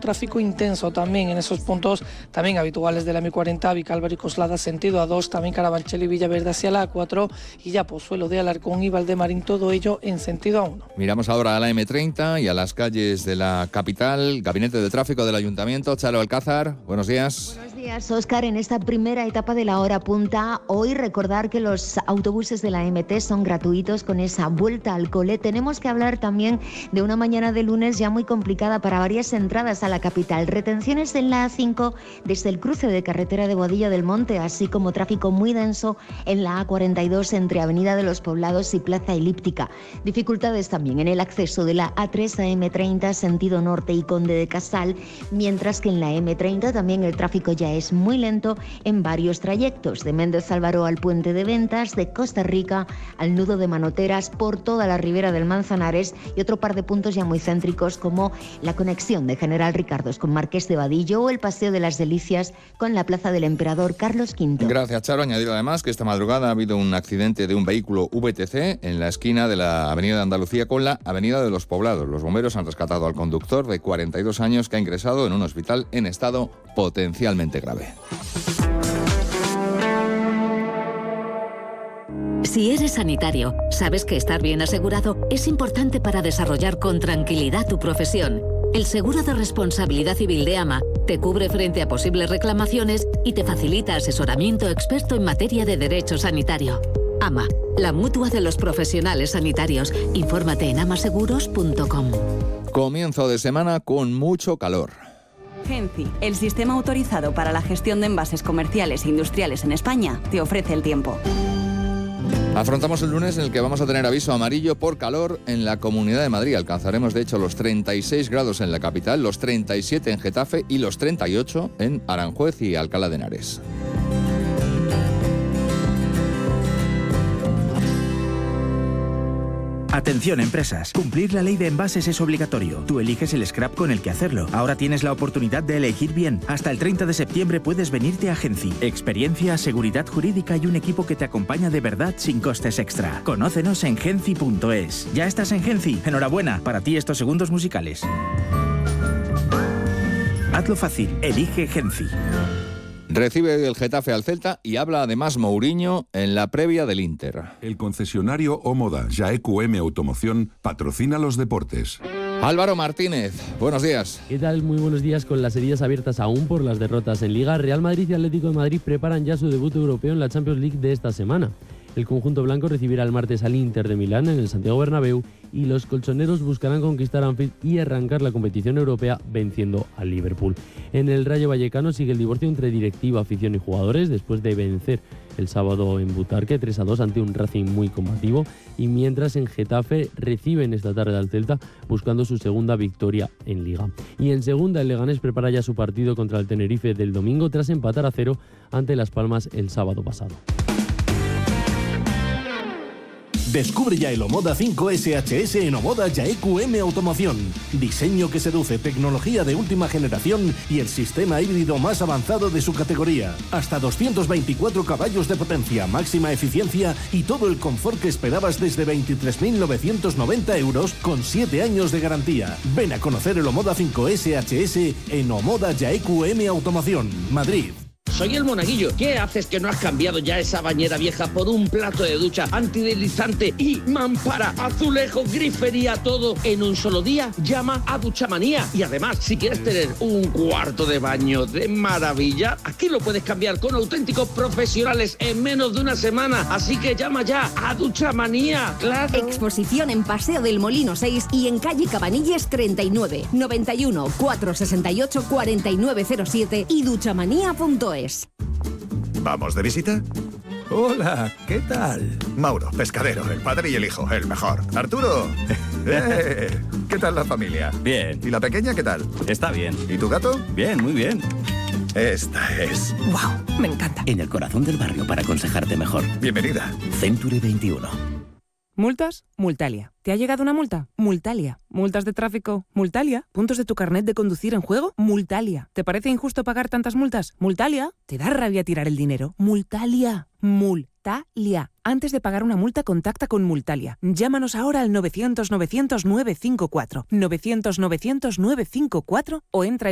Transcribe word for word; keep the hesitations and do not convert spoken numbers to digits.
tráfico intenso también en esos puntos también habituales de la eme cuarenta, Vicálvaro y Coslada sentido A dos, también Carabanchel y Villaverde hacia la A cuatro y ya Pozuelo de Alarcón y Valdemarín, todo ello en sentido A uno. Miramos ahora a la eme treinta y a las calles de la capital. Gabinete de Tráfico del Ayuntamiento, Charo Alcázar, buenos días. Buenos días, Óscar. En esta primera etapa de la hora punta, hoy recordar que los autobuses de la eme te son gratuitos con esa vuelta al cole. Tenemos que hablar también de una mañana de lunes ya muy complicada para varias entradas a la capital. Retenciones en la A cinco desde el cruce de carretera de Boadilla del Monte, así como tráfico muy denso en la A cuarenta y dos entre Avenida de los Poblados y Plaza Elíptica. Dificultades también en el acceso de la A tres a eme treinta sentido norte y Conde de Casal, mientras que en la eme treinta también el tráfico ya es muy lento en varios trayectos, de Méndez Álvaro al Puente de Ventas, de Costa Rica al nudo de Manoteras, por toda la ribera del Manzanares y otro par de puntos ya muy céntricos como la conexión de General Ricardos con Marqués de Vadillo o el Paseo de las Delicias con la Plaza del Emperador Carlos quinto. Gracias, Charo. Añadir además que esta madrugada ha habido un accidente de un vehículo ve te ce en la esquina de la Avenida de Andalucía con la Avenida de los Poblados. Los bomberos han rescatado al conductor de cuarenta y dos años que ha ingresado en un hospital en estado potencialmente grave. Si eres sanitario, sabes que estar bien asegurado es importante para desarrollar con tranquilidad tu profesión. El seguro de responsabilidad civil de AMA te cubre frente a posibles reclamaciones y te facilita asesoramiento experto en materia de derecho sanitario. AMA, la mutua de los profesionales sanitarios. Infórmate en amaseguros punto com. Comienzo de semana con mucho calor. Genci, el sistema autorizado para la gestión de envases comerciales e industriales en España, te ofrece el tiempo. Afrontamos el lunes en el que vamos a tener aviso amarillo por calor en la Comunidad de Madrid. Alcanzaremos de hecho los treinta y seis grados en la capital, los treinta y siete en Getafe y los treinta y ocho en Aranjuez y Alcalá de Henares. Atención empresas, cumplir la ley de envases es obligatorio. Tú eliges el scrap con el que hacerlo. Ahora tienes la oportunidad de elegir bien. Hasta el treinta de septiembre puedes venirte a Genci. Experiencia, seguridad jurídica y un equipo que te acompaña de verdad sin costes extra. Conócenos en genci punto es. ¿Ya estás en Genci? Enhorabuena, para ti estos segundos musicales. Hazlo fácil, elige Genci. Recibe el Getafe al Celta y habla además Mourinho en la previa del Inter. El concesionario Omoda Jaeku M Automoción patrocina los deportes. Álvaro Martínez, buenos días. ¿Qué tal? Muy buenos días. Con las heridas abiertas aún por las derrotas en Liga, Real Madrid y Atlético de Madrid preparan ya su debut europeo en la Champions League de esta semana. El conjunto blanco recibirá el martes al Inter de Milán en el Santiago Bernabéu y los colchoneros buscarán conquistar Anfield y arrancar la competición europea venciendo al Liverpool. En el Rayo Vallecano sigue el divorcio entre directiva, afición y jugadores después de vencer el sábado en Butarque tres a dos ante un Racing muy combativo, y mientras en Getafe reciben esta tarde al Celta buscando su segunda victoria en Liga. Y en segunda el Leganés prepara ya su partido contra el Tenerife del domingo tras empatar a cero ante Las Palmas el sábado pasado. Descubre ya el Omoda cinco ese hache ese en Omoda Jaeku M Automoción. Diseño que seduce, tecnología de última generación y el sistema híbrido más avanzado de su categoría. Hasta doscientos veinticuatro caballos de potencia, máxima eficiencia y todo el confort que esperabas desde veintitrés mil novecientos noventa euros con siete años de garantía. Ven a conocer el Omoda cinco ese hache ese en Omoda Jaeku M Automoción, Madrid. Soy el Monaguillo. ¿Qué haces que no has cambiado ya esa bañera vieja por un plato de ducha antideslizante y mampara, azulejo, grifería, todo en un solo día? Llama a Duchamanía. Y además, si quieres tener un cuarto de baño de maravilla, aquí lo puedes cambiar con auténticos profesionales en menos de una semana. Así que llama ya a Duchamanía. ¡Claro! Exposición en Paseo del Molino seis y en calle Cabanilles treinta y nueve, noventa y uno, cuatrocientos sesenta y ocho, cuarenta y nueve cero siete y duchamanía punto es. ¿Vamos de visita? Hola, ¿qué tal? Mauro, pescadero, el padre y el hijo, el mejor. Arturo, eh, ¿qué tal la familia? Bien. ¿Y la pequeña qué tal? Está bien. ¿Y tu gato? Bien, muy bien. Esta es... ¡Wow! Me encanta. En el corazón del barrio para aconsejarte mejor. Bienvenida. Century veintiuno. ¿Multas? Multalia. ¿Te ha llegado una multa? Multalia. ¿Multas de tráfico? Multalia. ¿Puntos de tu carnet de conducir en juego? Multalia. ¿Te parece injusto pagar tantas multas? Multalia. ¿Te da rabia tirar el dinero? Multalia. Multalia. Antes de pagar una multa, contacta con Multalia. Llámanos ahora al novecientos, novecientos, novecientos cincuenta y cuatro. novecientos, novecientos, novecientos cincuenta y cuatro o entra